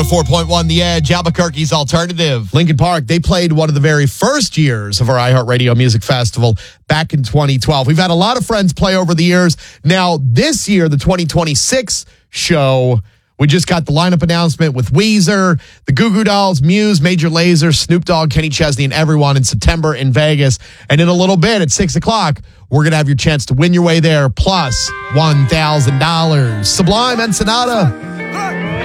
104.1 The Edge, Albuquerque's alternative. Lincoln Park, they played one of the very first years of our iHeartRadio Music Festival back in 2012. We've had a lot of friends play over the years. Now, this year, the 2026 show, we just got the lineup announcement with Weezer, the Goo Goo Dolls, Muse, Major Lazer, Snoop Dogg, Kenny Chesney, and everyone in September in Vegas. And in a little bit at 6 o'clock, we're going to have your chance to win your way there, plus $1,000. Sublime Ensenada.